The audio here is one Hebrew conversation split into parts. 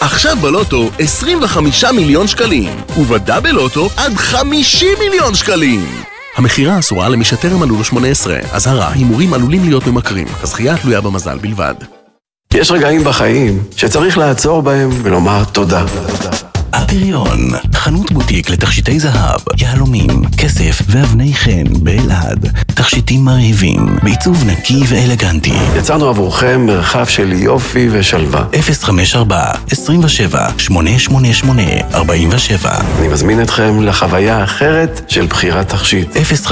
עכשיו בלוטו 25 מיליון שקלים, ובדאבלוטו עד 50 מיליון שקלים. המחירה אסורה למי שטרם מלאו לו 18. אזהרה, הימורים עלולים להיות ממכרים. הזכייה תלויה במזל בלבד. יש רגעים בחיים שצריך לעצור בהם ולומר תודה. הפריון, חנות בוטיק לתכשיטי זהב, יהלומים, כסף ואבני חן באלעד. תכשיטים מרהיבים, בעיצוב נקי ואלגנטי. יצרנו עבורכם מרחב של יופי ושלווה. 054-27-888-47. אני מזמין אתכם לחוויה האחרת של בחירת תכשיט.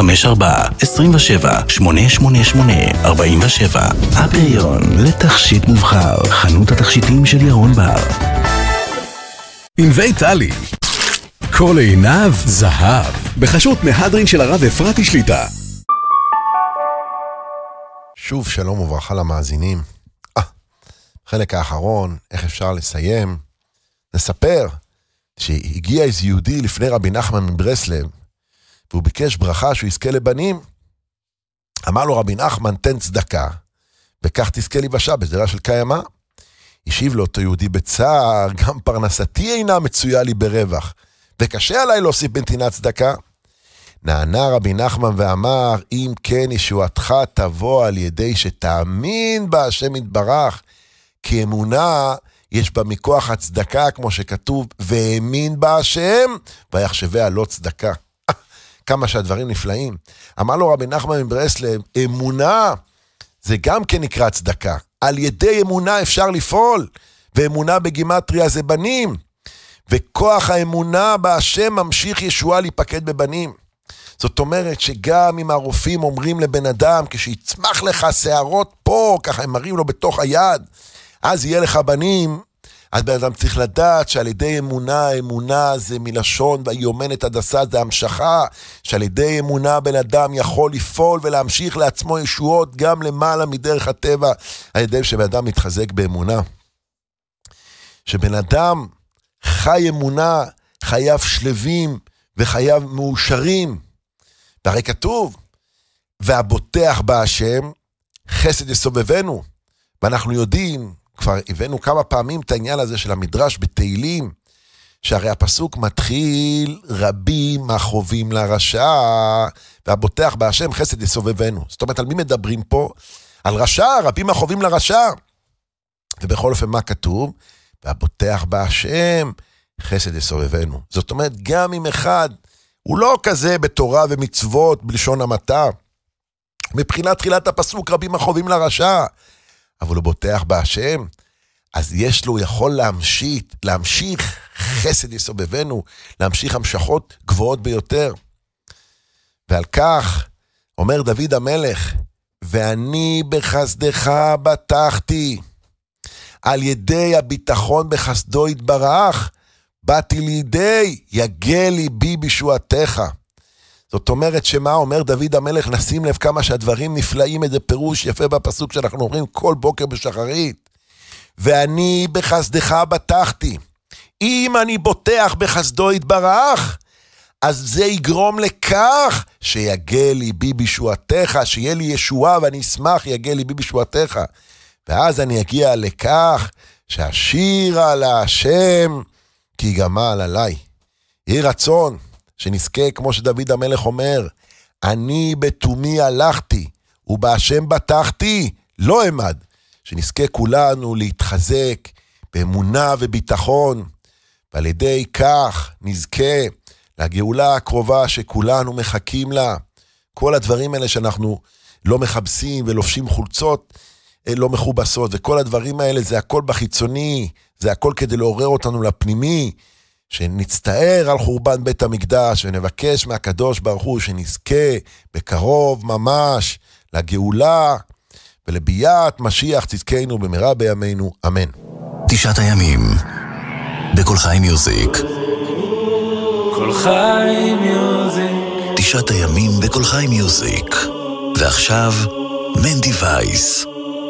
054-27-888-47. הפריון, לתכשיט מובחר, חנות התכשיטים של ירון בר. ענבי טלי, כל עיניו זהב, בחשות מהדרין של הרב אפרתי שליטה. שוב שלום וברכה למאזינים. חלק האחרון, איך אפשר לסיים? נספר שהגיע איזה יהודי לפני רבי נחמן מברסלב, והוא ביקש ברכה שהוא יזכה לבנים. אמר לו רבי נחמן, תן צדקה, וכך תזכה לבשה בזרע של קיימה. השיב לאותו יהודי בצער, גם פרנסתי אינה מצויה לי ברווח, וקשה עליי להוסיף בנתינת צדקה. נענה רבי נחמן ואמר, אם כן ישועתך תבוא על ידי שתאמין בה השם יתברך, כי אמונה יש בה מכוח הצדקה, כמו שכתוב, והאמין בה השם, ויחשביה לא צדקה. כמה שהדברים נפלאים. אמר לו רבי נחמן מברסלב, אמונה זה גם כן נקרא צדקה. על ידי אמונה אפשר לפעול, ואמונה בגימטריה זה בנים, וכוח האמונה בהשם ממשיך ישועה להיפקד בבנים. זאת אומרת שגם אם הרופאים אומרים לבן אדם, כשיצמח לך שערות פה, ככה הם מראים לו בתוך היד, אז יהיה לך בנים, אז בן אדם צריך לדעת שעל ידי אמונה, אמונה זה מלשון, והיומנת הדסה זה המשכה, שעל ידי אמונה בן אדם יכול לפעול ולהמשיך לעצמו ישועות גם למעלה מדרך הטבע, על ידי שבן אדם מתחזק באמונה. שבן אדם חי אמונה, חייו שלבים וחייו מאושרים. והרי כתוב, והבוטח בהשם, חסד יסובבנו. ואנחנו יודעים, כבר הבאנו כמה פעמים את העניין הזה של המדרש בתהילים, שהרי הפסוק מתחיל, רבים החובים לרשע, והבוטח בהשם חסד יסובבנו. זאת אומרת, על מי מדברים פה? על רשע, רבים החובים לרשע. ובכל אופן מה כתוב? והבוטח בהשם חסד יסובבנו. זאת אומרת, גם אם אחד הוא לא כזה בתורה ומצוות בלשון המעטה, מבחינת תחילת הפסוק רבים החובים לרשע, אבל הוא בוטח בהשם, אז יש לו, יכול להמשיך חסד יסובבנו, להמשיך המשכות גבוהות ביותר. ועל כך אומר דוד המלך, ואני בחסדך בטחתי, על ידי הביטחון בחסדו יתברך, באתי לידי, יגל ליבי בישועתך. זאת אומרת שמה אומר דוד המלך, נשים לב כמה שהדברים נפלאים, איזה פירוש יפה בפסוק שאנחנו אומרים כל בוקר בשחרית. ואני בחסדך בטחתי. אם אני בוטח בחסדו יתברך, אז זה יגרום לכך שיגל ליבי בישועתך, שיהיה לי ישועה ואני אשמח יגל ליבי בישועתך. ואז אני אגיע לכך שאשיר על השם כי גמל עליי. יהי רצון שנזכה, כמו שדוד המלך אומר, אני בתומי הלכתי, ובהשם בטחתי, לא אמד. שנזכה כולנו להתחזק באמונה וביטחון, ועל ידי כך נזכה לגאולה הקרובה שכולנו מחכים לה. כל הדברים האלה שאנחנו לא מחבסים ולובשים חולצות לא מכובסות, וכל הדברים האלה זה הכל בחיצוני, זה הכל כדי לעורר אותנו לפנימי, שנצטער על חורבן בית המקדש, ונבקש מהקדוש ברוך הוא שנזכה בקרוב ממש לגאולה, ולביאת משיח צדקנו במהרה בימינו, אמן. תשעת הימים, בכל חי מיוזיק. כל חי מיוזיק. תשעת הימים בכל חי מיוזיק. ועכשיו, מנדי וייס.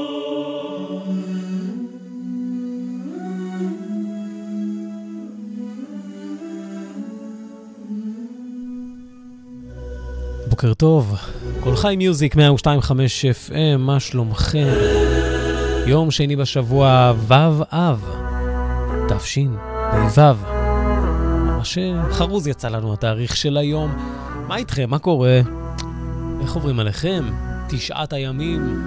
בוקר טוב, כל חי מיוזיק 102.5 FM, מה שלומכם? יום שני בשבוע, ו' אב, תפשין, בלבב. ממש חרוז יצא לנו התאריך של היום. מה איתכם? מה קורה? איך עוברים עליכם? 9 הימים.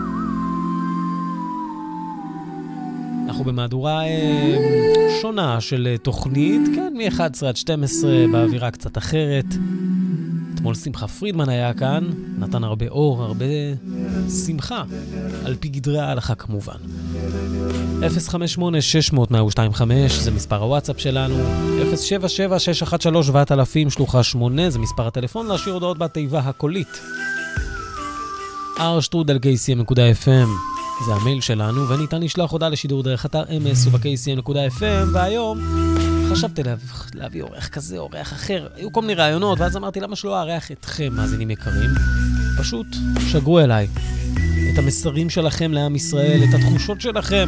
אנחנו במהדורה שונה של תוכנית, כן, מ-11 עד 12 באווירה קצת אחרת. אתמול שמחה פרידמן היה כאן, נתן הרבה אור, הרבה שמחה, על פי גדרי ההלכה כמובן. 058-600-125 זה מספר הוואטסאפ שלנו, 077-613-7000 שלוחה 8 זה מספר הטלפון להשאיר הודעות בתיבה הקולית. r@kcm.fm זה המייל שלנו, וניתן לשלוח הודעה לשידור דרך אתר MS וב-kcm.fm, והיום חשבתי להביא אורח כזה, אורח אחר. היו כל מיני רעיונות, ואז אמרתי, למה שלא אארח אתכם, מאזינים יקרים? פשוט שגרו אליי את המסרים שלכם לעם ישראל, את התחושות שלכם.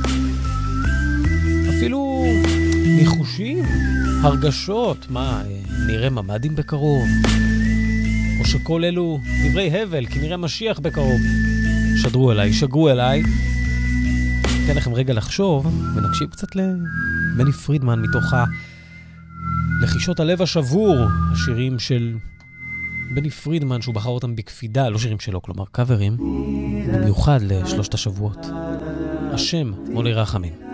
אפילו ניחושים, הרגשות, מה, נראה ממדים בקרוב? או שכל אלו דברי הבל, כי נראה משיח בקרוב. שגרו אליי. אתן לכם רגע לחשוב, ונקשיב קצת לבני פרידמן מתוך לחישות הלב השבור, השירים של בני פרידמן שהוא בחר אותם בקפידה, לא שירים שלו, כלומר קאברים, במיוחד לשלושת השבועות. השם מולי רחמים.